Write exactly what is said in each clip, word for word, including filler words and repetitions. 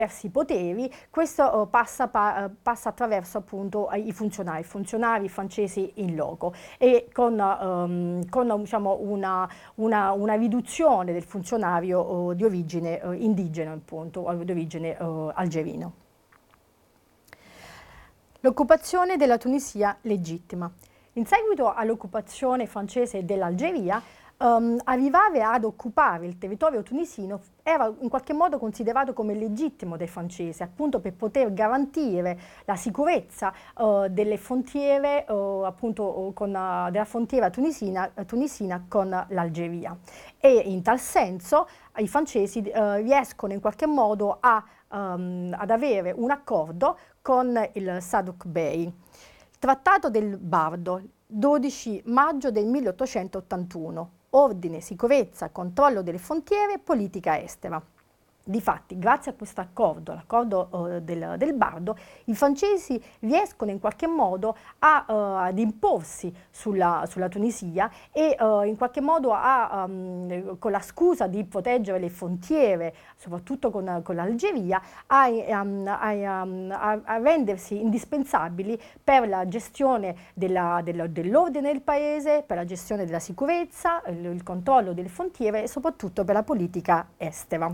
diversi poteri, questo uh, passa, pa, uh, passa attraverso appunto uh, i funzionari, funzionari francesi in loco e con, um, con diciamo, una, una, una riduzione del funzionario uh, di origine uh, indigena, appunto, di origine uh, algerino. L'occupazione della Tunisia legittima. In seguito all'occupazione francese dell'Algeria, Um, arrivare ad occupare il territorio tunisino era in qualche modo considerato come legittimo dai francesi, appunto per poter garantire la sicurezza uh, delle frontiere, uh, appunto uh, con, uh, della frontiera tunisina, uh, tunisina con l'Algeria. E in tal senso i francesi uh, riescono in qualche modo a, um, ad avere un accordo con il Saduk Bey. Il Trattato del Bardo, dodici maggio del milleottocentottantuno. Ordine, sicurezza, controllo delle frontiere, politica estera. Difatti, grazie a questo accordo, l'accordo uh, del, del Bardo, i francesi riescono in qualche modo a, uh, ad imporsi sulla, sulla Tunisia e uh, in qualche modo a, um, con la scusa di proteggere le frontiere, soprattutto con, con l'Algeria, a, um, a, um, a, a rendersi indispensabili per la gestione della, del, dell'ordine del paese, per la gestione della sicurezza, il, il controllo delle frontiere e soprattutto per la politica estera.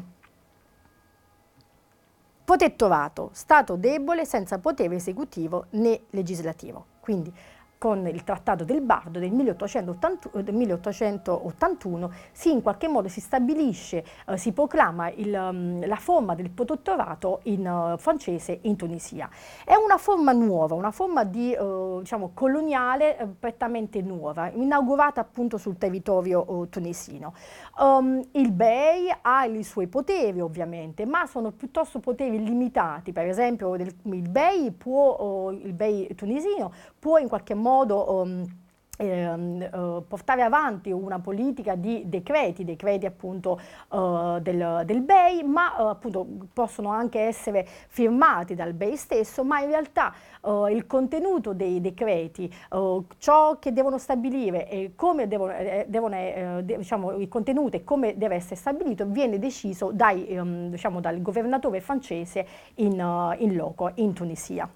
Protettorato, Stato debole senza potere esecutivo né legislativo. Quindi con il Trattato del Bardo del milleottocentottantuno si in qualche modo si stabilisce, eh, si proclama il, um, la forma del protettorato in uh, francese in Tunisia. È una forma nuova, una forma di, uh, diciamo, coloniale eh, prettamente nuova, inaugurata appunto sul territorio uh, tunisino. Um, il Bey ha i suoi poteri ovviamente, ma sono piuttosto poteri limitati. Per esempio del, il Bey può, uh, il Bey tunisino può in qualche modo modo um, eh, uh, portare avanti una politica di decreti, decreti appunto uh, del, del Bey, ma uh, appunto possono anche essere firmati dal Bey stesso, ma in realtà uh, il contenuto dei decreti, uh, ciò che devono stabilire e come devono, eh, devono eh, de, diciamo, il contenuto e come deve essere stabilito viene deciso dai, um, diciamo, dal governatore francese in, uh, in loco, in Tunisia.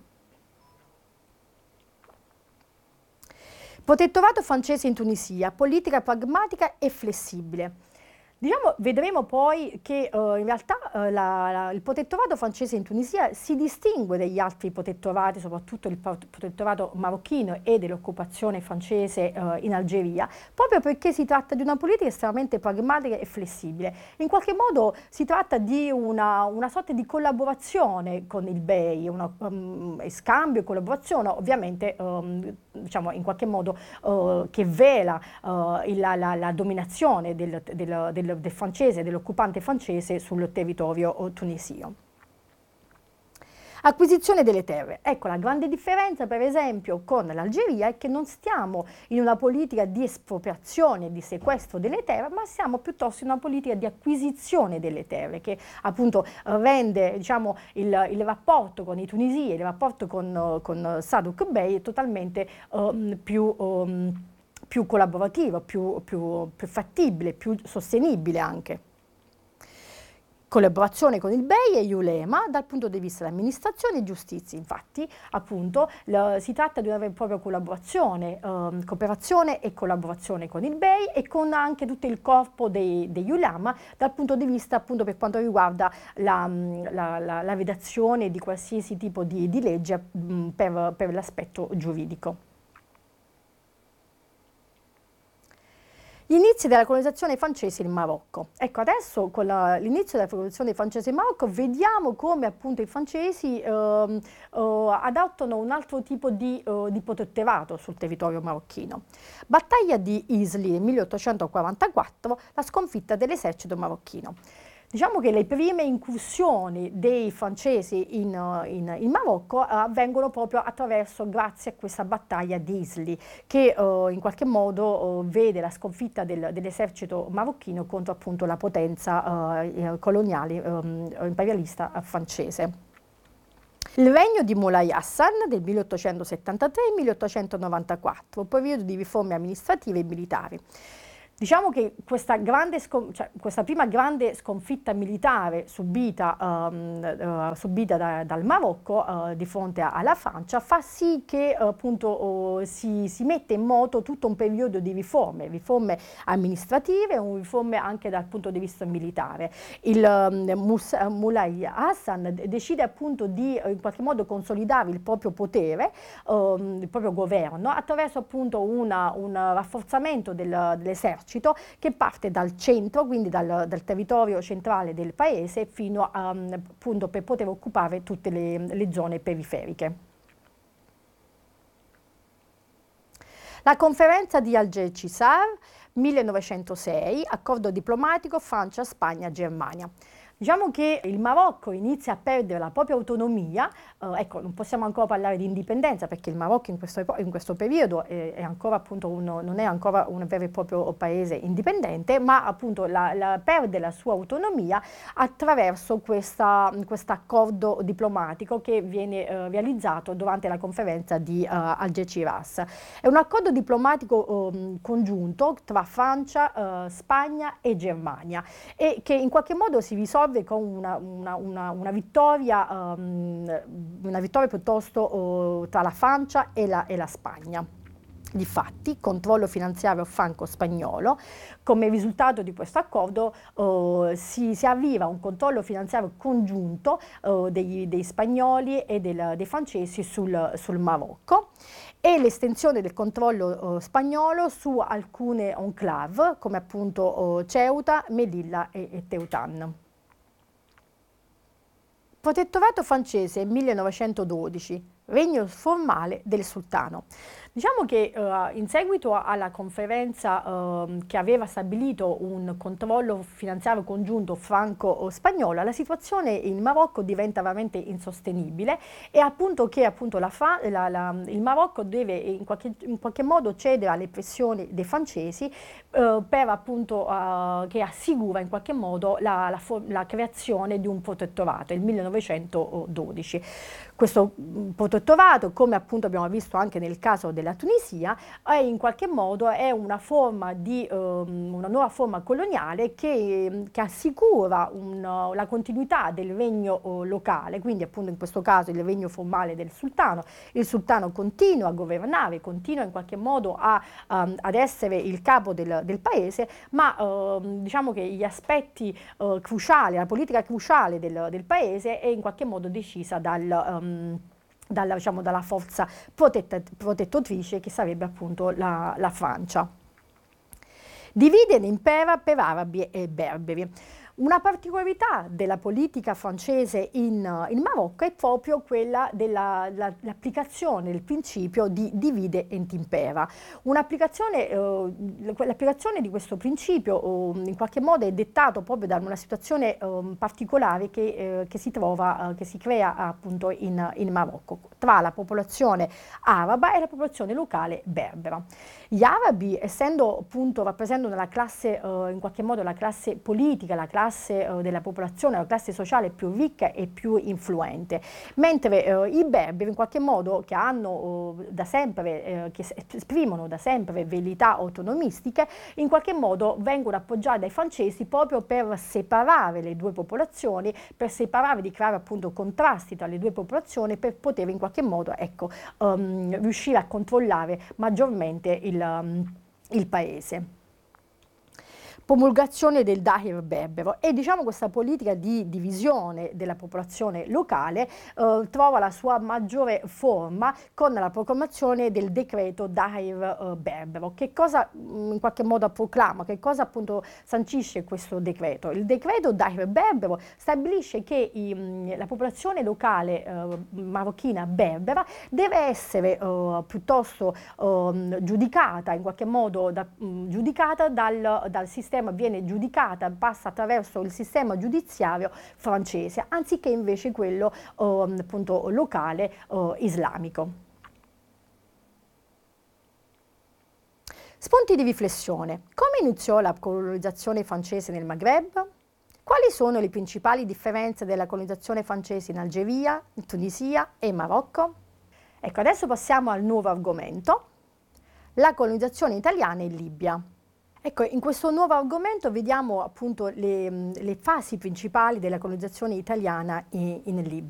Protettorato francese in Tunisia, politica pragmatica e flessibile. Diciamo, vedremo poi che uh, in realtà uh, la, la, il protettorato francese in Tunisia si distingue dagli altri protettorati, soprattutto il protettorato marocchino e dell'occupazione francese uh, in Algeria, proprio perché si tratta di una politica estremamente pragmatica e flessibile. In qualche modo si tratta di una, una sorta di collaborazione con il Bey, una, um, scambio e collaborazione, ovviamente um, diciamo in qualche modo uh, che vela uh, il, la, la, la dominazione del, del, del del francese, dell'occupante francese sul territorio tunisino. Acquisizione delle terre. Ecco, la grande differenza per esempio con l'Algeria è che non stiamo in una politica di espropriazione, di sequestro delle terre, ma siamo piuttosto in una politica di acquisizione delle terre che appunto rende, diciamo, il, il rapporto con i tunisi, il rapporto con, con Saduk Bey totalmente um, più um, più collaborativo, più, più, più fattibile, più sostenibile anche. Collaborazione con il Bey e gli ulema dal punto di vista dell'amministrazione e giustizia. Infatti, appunto, la, si tratta di una vera e propria collaborazione, eh, cooperazione e collaborazione con il Bey e con anche tutto il corpo dei, degli ulema dal punto di vista, appunto, per quanto riguarda la, la, la, la redazione di qualsiasi tipo di, di legge mh, per, per l'aspetto giuridico. Gli inizi della colonizzazione francese in Marocco. Ecco, adesso con l'inizio della colonizzazione francese in Marocco vediamo come appunto i francesi eh, eh, adottano un altro tipo di, eh, di protettorato sul territorio marocchino. Battaglia di Isli nel milleottocentoquarantaquattro, la sconfitta dell'esercito marocchino. Diciamo che le prime incursioni dei francesi in, in, in Marocco avvengono proprio attraverso, grazie a questa battaglia di Isli, che uh, in qualche modo uh, vede la sconfitta del, dell'esercito marocchino contro appunto la potenza uh, coloniale um, imperialista francese. Il regno di Moulay Hassan del milleottocentosettantatré al milleottocentonovantaquattro, periodo di riforme amministrative e militari. Diciamo che questa, grande cioè, questa prima grande sconfitta militare subita, um, uh, subita da, dal Marocco uh, di fronte a, alla Francia fa sì che uh, appunto uh, si, si mette in moto tutto un periodo di riforme, riforme amministrative e riforme anche dal punto di vista militare. Il um, Mulay Hassan decide appunto di uh, in qualche modo consolidare il proprio potere, um, il proprio governo, attraverso appunto una, un rafforzamento del, dell'esercito che parte dal centro, quindi dal, dal territorio centrale del paese, fino a, appunto per poter occupare tutte le, le zone periferiche. La conferenza di Algeciras, millenovecentosei, accordo diplomatico Francia, Spagna, Germania. Diciamo che il Marocco inizia a perdere la propria autonomia, eh, ecco, non possiamo ancora parlare di indipendenza perché il Marocco in questo, in questo periodo è, è ancora, appunto, uno, non è ancora un vero e proprio paese indipendente, ma appunto la, la, perde la sua autonomia attraverso questo accordo diplomatico che viene eh, realizzato durante la conferenza di eh, Algeciras. È un accordo diplomatico eh, congiunto tra Francia, eh, Spagna e Germania e che in qualche modo si risolve con una, una, una, una, vittoria, um, una vittoria piuttosto uh, tra la Francia e la, e la Spagna. Difatti, controllo finanziario franco-spagnolo, come risultato di questo accordo uh, si, si arriva a un controllo finanziario congiunto uh, dei, dei spagnoli e del, dei francesi sul, sul Marocco e l'estensione del controllo uh, spagnolo su alcune enclave come appunto uh, Ceuta, Melilla e, e Teutan. Protettorato francese millenovecentododici, regno formale del sultano. Diciamo che uh, in seguito alla conferenza uh, che aveva stabilito un controllo finanziario congiunto franco-spagnolo, la situazione in Marocco diventa veramente insostenibile e appunto che appunto la la, la, il Marocco deve in qualche, in qualche modo cedere alle pressioni dei francesi uh, per appunto uh, che assicura in qualche modo la, la, la creazione di un protettorato, il millenovecentododici. Questo protettorato, come appunto abbiamo visto anche nel caso della Tunisia, è in qualche modo è una forma di um, una nuova forma coloniale che, che assicura un, la continuità del regno uh, locale, quindi appunto in questo caso il regno formale del sultano. Il sultano continua a governare, continua in qualche modo a, um, ad essere il capo del, del paese, ma uh, diciamo che gli aspetti uh, cruciali, la politica cruciale del, del paese è in qualche modo decisa dal um, Dalla, diciamo, dalla forza protettrice che sarebbe appunto la, la Francia. Divide l'impero per arabi e berberi. Una particolarità della politica francese in, in Marocco è proprio quella dell'applicazione la, del principio di divide et impera. Un'applicazione, eh, l'applicazione di questo principio eh, in qualche modo è dettato proprio da una situazione eh, particolare che, eh, che si trova, eh, che si crea appunto in, in Marocco, tra la popolazione araba e la popolazione locale berbera. Gli arabi, essendo appunto rappresentano la classe, eh, in qualche modo la classe politica, la classe eh, della popolazione, la classe sociale più ricca e più influente, mentre eh, i berberi in qualche modo che hanno eh, da sempre, eh, che esprimono da sempre velleità autonomistiche, in qualche modo vengono appoggiati dai francesi proprio per separare le due popolazioni, per separare, di creare appunto contrasti tra le due popolazioni, per poter in qualche modo ecco, um, riuscire a controllare maggiormente il il paese. Promulgazione del Dahir berbero e diciamo questa politica di divisione della popolazione locale eh, trova la sua maggiore forma con la proclamazione del decreto Dahir eh, berbero. Che cosa mh, in qualche modo proclama, che cosa appunto sancisce questo decreto? Il decreto Dahir berbero stabilisce che i, mh, la popolazione locale eh, marocchina berbera deve essere eh, piuttosto eh, giudicata in qualche modo da, mh, giudicata dal, dal sistema viene giudicata, passa attraverso il sistema giudiziario francese, anziché invece quello eh, appunto locale eh, islamico. Spunti di riflessione. Come iniziò la colonizzazione francese nel Maghreb? Quali sono le principali differenze della colonizzazione francese in Algeria, in Tunisia e in Marocco? Ecco, adesso passiamo al nuovo argomento, la colonizzazione italiana in Libia. Ecco, in questo nuovo argomento vediamo appunto le, le fasi principali della colonizzazione italiana in, in libro.